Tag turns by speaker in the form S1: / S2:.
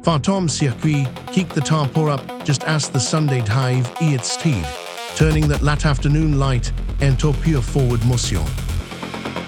S1: Fartom circuit, kick the tarpor up, just as the Sunday dive, its steed, turning that lat afternoon light, and pure forward motion.